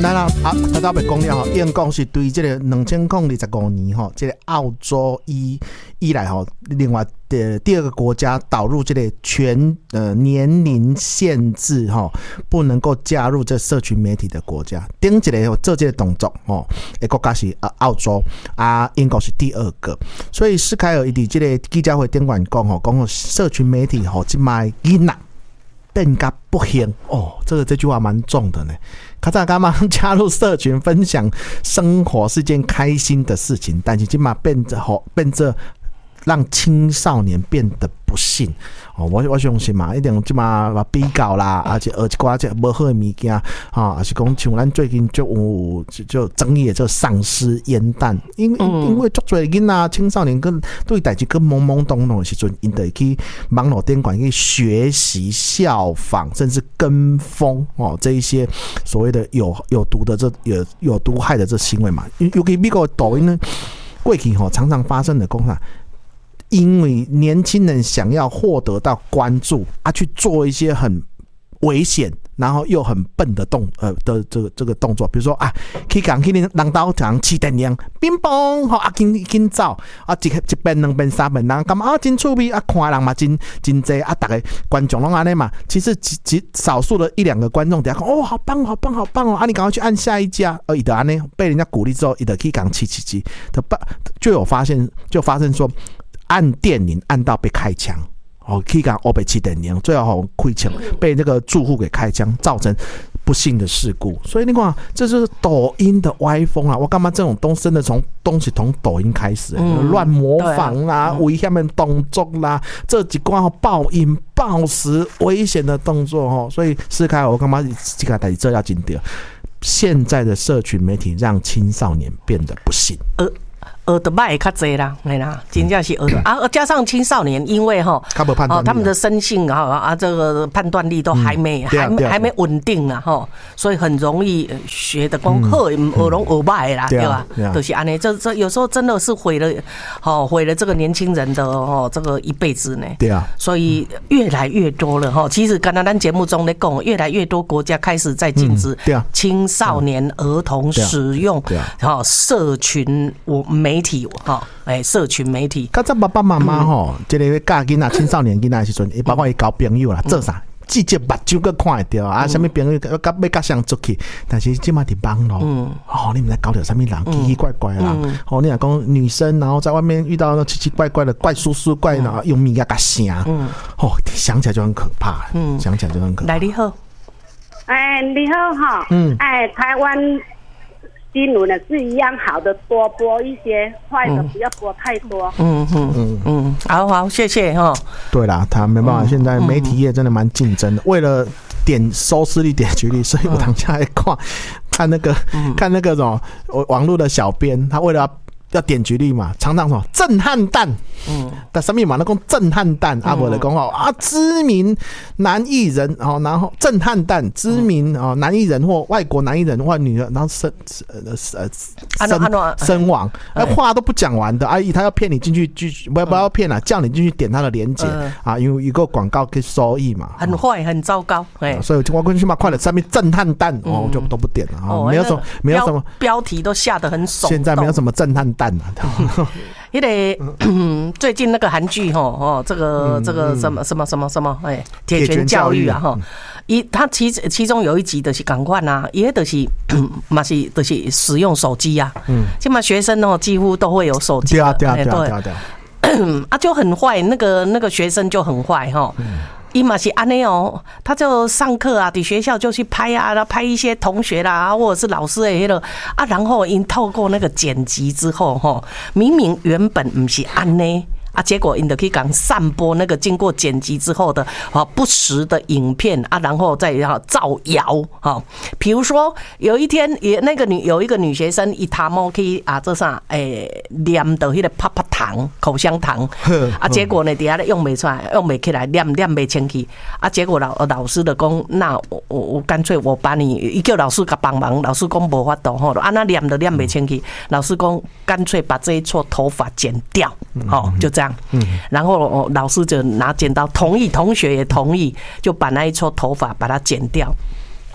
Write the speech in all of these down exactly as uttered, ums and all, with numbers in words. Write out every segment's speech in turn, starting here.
咱啊啊，大家别讲了吼，英国是对这个两千零二十五年吼，这个澳洲以以来吼，另外的第二个国家导入这个全呃年龄限制吼，不能够加入这社群媒体的国家。顶一个做这个动作吼，的国家是啊澳洲啊，英国是第二个。所以施凯尔伊伫这个记者会顶管讲吼，讲社群媒体吼，即卖囡仔变甲不行哦，这个这句话蛮重的呢。卡早干嘛加入社群分享生活是件开心的事情，但是今嘛变着吼变着让青少年变得不幸哦。我我相信嘛，一定今嘛比较啦，而且而且寡这无好的物件啊，还是讲像咱最近就有就争议的这丧尸烟弹，因因为足多囡仔青少年跟对代志跟懵懵懂懂的时阵，因得去网络顶管去学习、效仿，甚至跟风哦，这一些所谓的有有毒的这有有毒害的这行为嘛。尤其美国抖音呢，过去吼常常发生的讲啥？因为年轻人想要获得到关注啊，去做一些很危险，然后又很笨的动呃的这个这个动作，比如说啊，去讲去人刀场起电铃，乒乓吼啊，紧紧走啊，一一遍两遍三遍，人感觉啊真趣味啊，看人嘛真真济啊，大家观众拢安尼嘛。其实极极少数的一两个观众底下讲哦，好棒好棒好棒哦，啊你赶快去按下一家，而伊的安尼被人家鼓励之后，伊的去讲七七七的就有发现就发生说。按电铃按到被开枪，哦，去讲欧北七电铃，最后开枪被那个住户给开枪，造成不幸的事故。所以你看，这就是抖音的歪风啊！我干嘛这种东真的从东西从抖音开始，乱、嗯、模仿啦、啊，危险的动作啦、啊，这几关暴饮暴食危险的动作哦。所以施凯尔，我干嘛这个代志这要紧点？现在的社群媒体让青少年变得不幸。呃学的歹较济啦，哎啦，真正是学的啊！加上青少年，因为哈，哦，他们的生性啊啊，这个判断力都还没、嗯、还没还没稳定啊哈，所以很容易学的功课学拢学歹啦，对吧？就是安尼，这这有时候真的是毁了，哦，毁了这个年轻人的哦这个一辈子呢。 对啊， 所以越来越多了哈。其实刚才咱节目中咧讲，越来越多国家开始在禁止青少年儿童使用哈社群我媒。媒体哈，哎，社群媒体。 较早爸爸妈妈吼，即个教囡仔、青少年囡仔的时阵，伊包括伊交朋友啦，做啥？直接目睭个看会到啊，什么朋友甲要甲谁出去？但是即马伫网络，哦，你们在搞点什么人，奇奇怪怪的人。哦，你若讲女生，然后在外面遇到那奇奇怪怪的怪叔叔、怪然后用物件甲声，哦，想起来就很可怕。嗯，想起来就很可怕。 来，你好， 哎，你好哈，嗯，哎，台湾。新闻呢是一样好的多播一些，坏的不要播太多。 嗯嗯嗯嗯，好好，谢谢哈。 对啦，他没办法，现在媒体业真的蛮竞争的，为了点收视率、点击率，所以我当下来看看那个、嗯、看那个什么网络的小编，他为了要。要点击率嘛，常常说震撼弹，嗯，但什么嘛？那讲震撼弹，阿伯的讲哦啊，知名男艺人哦，然后震撼弹，知名哦男艺人或外国男艺人或女人，然后身呃呃身身亡，哎，话都不讲完的，阿姨他要骗你进去，继续不要不要骗了，叫你进去点他的链接啊，因为一个广告可以收益嘛， 很坏很糟糕，哎， 所以我过去嘛，快了上面震撼弹哦，就都不点了啊，没有什么没有什么标题都下得很耸动， 现在没有什么震撼弹。 因为最近那个韩剧哈哦，这个这个什么什么什么什么哎，铁拳教育啊哈，一他其其中有一集的是赶快啊，也的是嘛是的是使用手机啊，嗯，现在学生哦几乎都会有手机， 对啊对啊对啊对啊对啊，啊就很坏，那个那个学生就很坏哈。伊嘛是安尼哦，他就上课啊，在学校就去拍啊，拍一些同学啦，或者是老师的迄个啊，然后因透过那个剪辑之后，吼，明明原本不是安尼。啊，结果因就可以讲散播那个经过剪辑之后的啊不实的影片啊，然后再然后造谣哈。比如说有一天也那个女有一个女学生一他摸去啊这啥诶念到迄个泡泡糖口香糖啊，结果呢底下咧用不出来，用不起来，念念不清去啊，结果老老师的讲，那我我我干脆我把你一叫老师给帮忙，老师讲无法度吼，啊那念都念不清去，老师讲干脆把这一撮头发剪掉，哦就这样。嗯，然后老师就拿剪刀，同意，同学也同意，就把那一撮头发把它剪掉。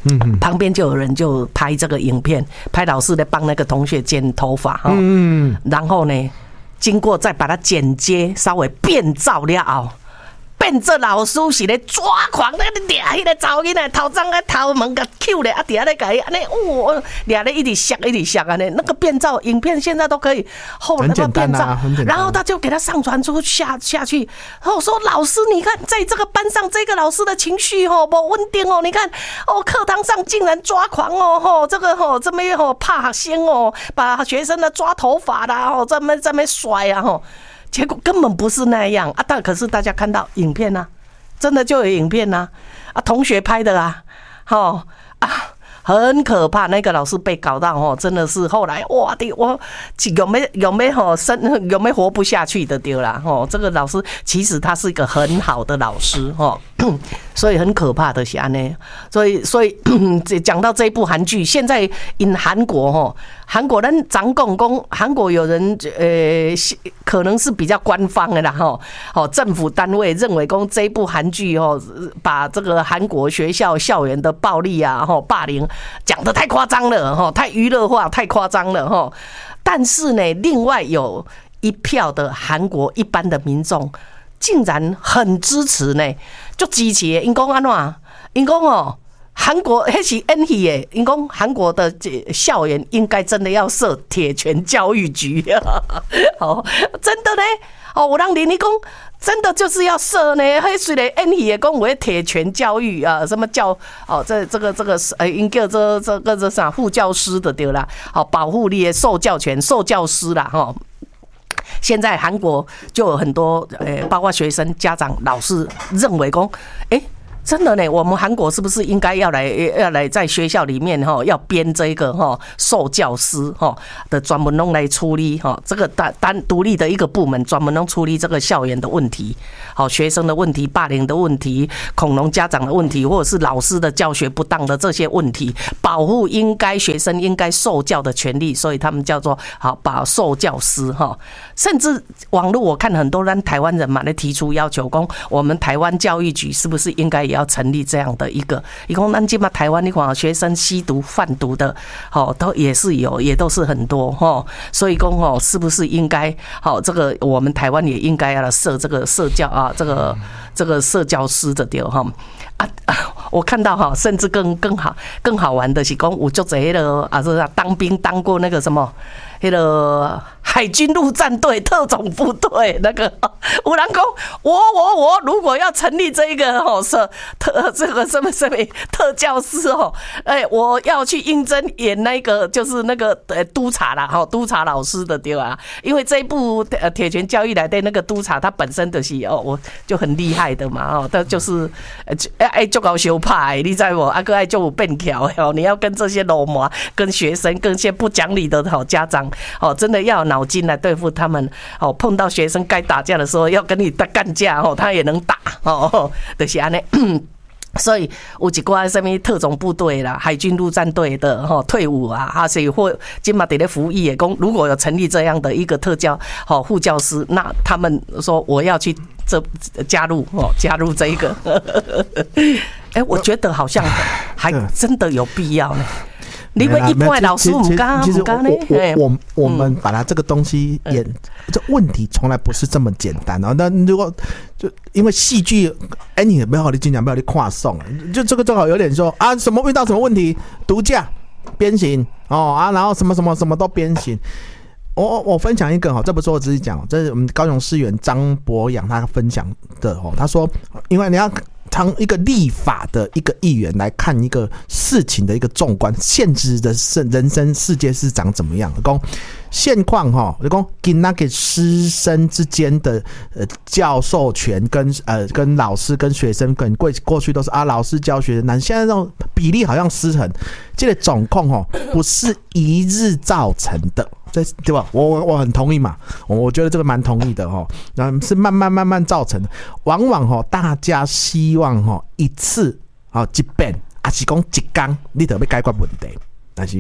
嗯嗯，旁边就有人就拍这个影片，拍老师在帮那个同学剪头发哈，嗯，然后呢，经过再把它剪接，稍微变造了后。变做老师是咧抓狂，咧掠迄个查某囡仔头鬃啊头毛甲揪咧，啊底下咧甲伊安尼，哦，掠咧一直削一直削安尼，那个变造影片现在都可以后那个变造，然后他就给他上传出下下去，然后说老师，你看在这个班上，这个老师的情绪吼不稳定哦，你看哦课堂上竟然抓狂哦，吼这个吼这么吼怕先哦，把学生的抓头发啦，吼这么这么甩啊吼。结果根本不是那样啊！但可是大家看到影片啊，真的就有影片啊，啊，同学拍的啊，吼啊，很可怕。那个老师被搞到哦，真的是后来哇的，我有没有没吼生有没活不下去的丢啦吼。这个老师其实他是一个很好的老师吼，所以很可怕的是安尼。所以所以讲到这一部韩剧，现在in韩国吼。韩国人长讲讲，韩国有人呃，可能是比较官方的啦哈，哦，政府单位认为讲这一部韩剧哦，把这个韩国学校校园的暴力啊、哈霸凌讲得太夸张了哈，太娱乐化、太夸张了哈。但是呢，另外有一票的韩国一般的民众竟然很支持呢，就支持的。因讲安怎？因讲哦。韩国那是演戏的，因讲韩国的校园应该真的要设铁拳教育局，哦，真的呢，哦，有人连你讲真的就是要设呢，迄虽然演戏的讲有铁拳教育啊，什么教哦，这这个这个呃，应叫这这个这啥副教师的对啦，好保护你的受教权，受教师啦哈。现在韩国就有很多呃，包括学生、家长、老师认为讲，哎、欸。真的呢，我们韩国是不是应该要来要来在学校里面哈，要编这个哈受教师哈的专门弄来处理哈这个单单独立的一个部门，专门弄处理这个校园的问题，好学生的问题、霸凌的问题、恐龙家长的问题，或者是老师的教学不当的这些问题，保护应该学生应该受教的权利，所以他们叫做好把受教师哈。甚至网络我看很多人台湾人嘛，来提出要求，说我们台湾教育局是不是应该也要成立这样的一个？一共咱今嘛台湾你看学生吸毒贩毒的，哦，都也是有，也都是很多哈。所以讲哦，是不是应该好这个我们台湾也应该要设这个社教啊，这个这个社教师的对哈啊。我看到哈，甚至更更好更好玩的是讲，有足侪了啊，是当兵当过那个什么，那个海军陆战队特种部队那个，有人讲我我我如果要成立这一个吼社特这个什么什么特教师哦，哎，我要去应征演那个就是那个呃督察啦，哈督察老师的对啊，因为这一部呃铁拳教育来的那个督察他本身就是哦，我就很厉害的嘛哦，他就是哎哎就搞修派，你知无？啊个爱就有变巧哦，你要跟这些老麻、跟学生、跟一些不讲理的好家长哦，真的要有脑筋来对付他们哦。碰到学生该打架的时候，要跟你干架哦，他也能打哦，就是安尼。所以有一寡什么特种部队啦、海军陆战队的哈退伍啊，哈，所以或今嘛得咧服役也讲，如果有成立这样的一个特教好护教师，那他们说我要去这加入哦，加入这一个，哎，我觉得好像还真的有必要呢。你们一般老师唔敢唔敢呢？ 我我我们把它这个东西演，这问题从来不是这么简单哦。那如果就因为戏剧，哎，你没有你经常没有你跨送，就这个正好有点说啊，什么遇到什么问题，毒驾、鞭刑哦啊，然后什么什么什么都鞭刑。我我分享一个哈，这不是我自己讲，这是我们高雄市议员张博洋他分享的哦。他说，因为你要从一个立法的一个议员来看一个事情的一个纵观，现实的人生世界是长怎么样？讲现况哈，就讲跟那个师生之间的呃教授权跟呃跟老师跟学生跟过过去都是啊老师教学生，现在这种比例好像失衡，这个状况哈不是一日造成的。对吧？我我我很同意嘛，我觉得这个蛮同意的哈。然后是慢慢慢慢造成的，往往哈大家希望哈一次啊一遍，还是讲一天，你就要解决问题，但是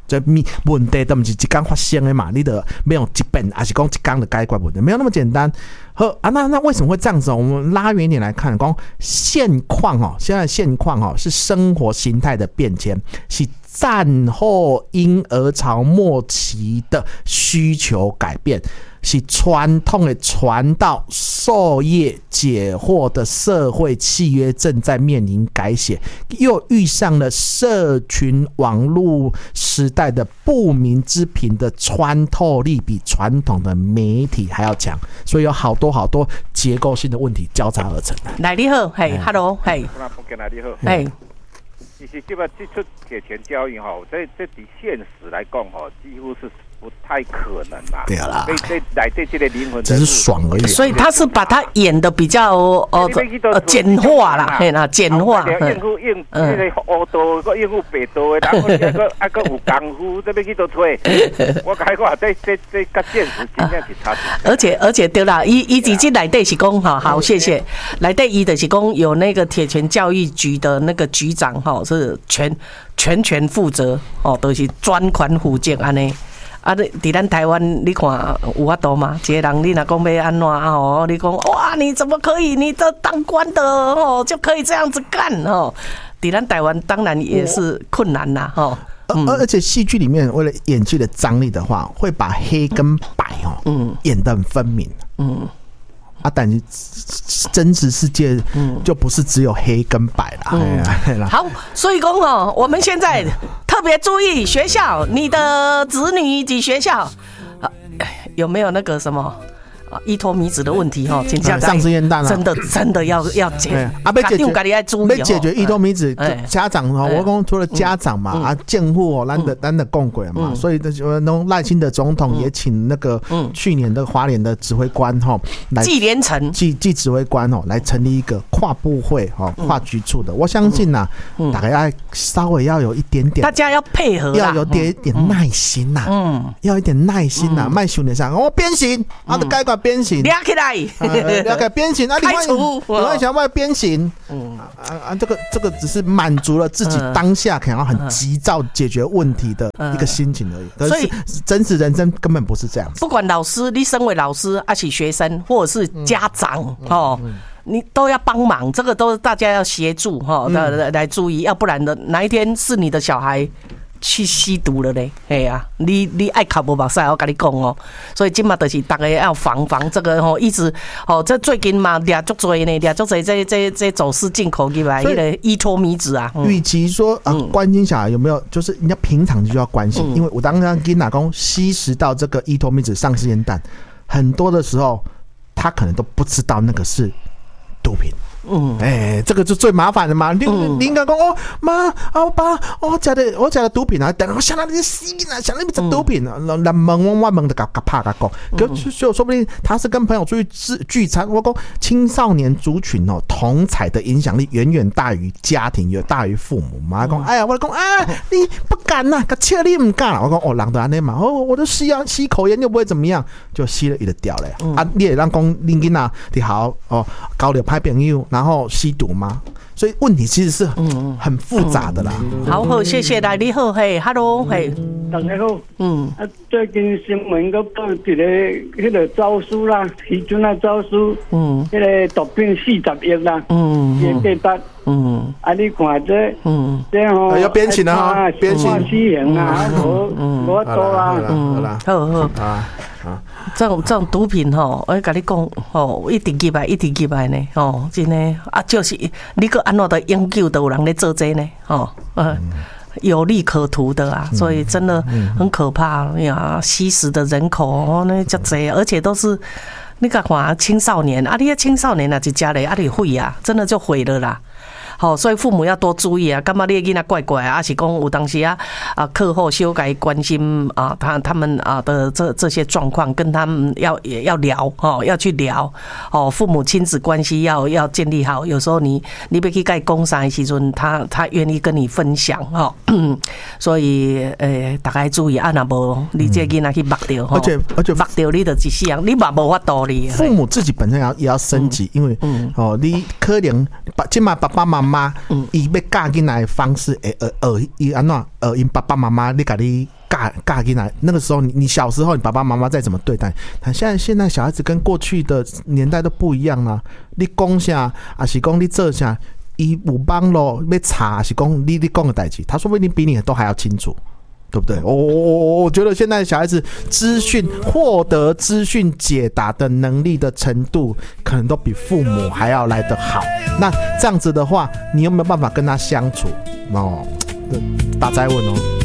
这问题都不是一天发生的嘛，你得没有一遍，还是讲一天的解决问题，没有那么简单。好啊，那那为什么会这样子？我们拉远一点来看，讲现况哦，现在现况哦是生活形态的变迁，是战后婴儿潮末期的需求改变。是传统的传到授业解惑的社会契约正在面临改写，又遇上了社群网络时代的不明之频的穿透力比传统的媒体还要强，所以有好多好多结构性的问题交叉而成。 来你好，嘿 ，Hello， 嘿， 你好， 嘿。 其实这个这出铁拳教育哈，在这底现实来讲哈，几乎是不太可能啦。 对啦， 对对，来对这个灵魂只是爽而已。 所以他是把它演的比较呃呃简化啦，嘿啦，简化。 应付应那个黑道个应付白道的，然后那个啊个有功夫，这边去都推。我讲话这这这跟现实真正是差别。 而且而且对啦，伊伊自己内底是讲哈，好谢谢。内底伊就是讲有那个铁拳教育局的那个局长哈。是全全权负责哦，都、就是专款负责安尼。啊，伫咱台湾，你看有法度吗？一个人你若讲要安怎哦，你讲哇，你怎么可以？你这当官的哦，就可以这样子干哦。伫咱台湾当然也是困难啦，哈。 而而且戏剧里面为了演技的张力的话，会把黑跟白哦，嗯，演得很分明，嗯。啊，但是真实世界就不是只有黑跟白啦。嗯嗯、 好，所以讲哦，我们现在特别注意学校，你的子女及学校有没有那个什么？依托米子的问题哈，真正丧尸烟弹啊， 真的真的要要解啊，被解决，被解决依托米子家长哈，我讲除了家长嘛啊，监护哦，咱的咱的共轨嘛，所以那赖清德总统也请那个去年的花莲的指挥官哈，来纪连成纪纪指挥官哦，来成立一个跨部会哈跨局处的，我相信呐，大概要稍微要有一点点， 大家要配合， 要有点点耐心呐，嗯，要一点耐心呐，卖修点上我鞭刑啊，的改革。鞭刑， 抓起来， 抓起来鞭刑啊！ 开除， 你万想要鞭刑，嗯啊啊，这个这个只是满足了自己当下可能很急躁解决问题的一个心情而已。所以真实人生根本不是这样子。 不管老师，你身为老师，还是学生，或者是家长哦，你都要帮忙，这个都大家要协助哈，来来注意，要不然的哪一天是你的小孩去吸毒了嘞，哎呀、啊，你你爱考无目屎，我跟你讲哦，所以今嘛就是大家要防防这个吼，一直哦，这最近嘛掠足多呢，掠足多这这这走私进口进来，那个依托米子啊。 与、嗯、其说啊关心小孩有没有，就是人家平常就要关心，嗯、因为我当时跟老公吸食到这个依托米子丧尸烟弹，很多的时候他可能都不知道那个是毒品。嗯，哎、欸，这个就最麻烦的嘛。你你应该讲哦，妈啊爸，我吃的我吃的毒品啊，等我想到你吸呢，想到你吃毒品啊，人问我我问的搞搞怕搞讲，可就说不定他是跟朋友出去聚餐。我讲青少年族群哦，同侪的影响力远远大于家庭，也大于父母嘛。讲哎呀，我讲啊，你不敢呐、啊，切你唔敢啦。我讲哦，人都安尼嘛，哦，我都吸啊吸口烟又不会怎么样，就吸了一个掉嘞。嗯、啊，你也让讲恁囡仔你好哦，交了歹朋友。然后吸毒吗？所以问题其实是很复杂的啦。 好好，谢谢来你好，嘿 ，Hello， 嘿， 大家好，嗯，啊，最近新闻个报一个迄个招书啦，批准啊招书，嗯，迄个毒品四十亿啦，嗯，也价值，嗯，啊，你看这，嗯，这吼要鞭刑啊，鞭刑死刑啊，无无多啦， 嗯，好好啊。这种这种毒品吼，我跟你讲吼，一直入来，一直入来呢，吼，真的啊，就是你个安怎的研究都有人在做这呢，吼，呃，有利可图的啊，所以真的很可怕呀，吸食的人口哦，那叫贼，而且都是你看看青少年啊，你青少年啊，一家嘞啊，你毁啊，真的就毁了啦。好，所以父母要多注意啊！干嘛你的囡仔怪怪啊？还是讲有当时啊啊课后修改关心啊，他他们啊的这这些状况，跟他们要也要聊哦，要去聊哦。父母亲子关系要要建立好。有时候你你要去跟他讲啥的时阵，他他愿意跟你分享哈。所以诶，大家注意啊，那无你这囡仔去目掉哈，而且而且目掉你就一世人，你嘛无法度哩。 父母自己本身也要也要升级，因为哦，你可能起码爸爸妈妈。妈，伊要教囡仔的方式，会呃呃，伊安怎呃，因爸爸妈妈你甲你尬尬进来。那个时候你你小时候你爸爸妈妈再怎么对待，但现在现在小孩子跟过去的年代都不一样啦。你讲啥，还是讲你做啥，伊有帮咯要查，还是讲你你讲的代志，他说不定比你都还要清楚。对不对？我我我觉得现在小孩子资讯获得资讯解答的能力的程度，可能都比父母还要来得好。那这样子的话，你有没有办法跟他相处？哦，大哉问哦。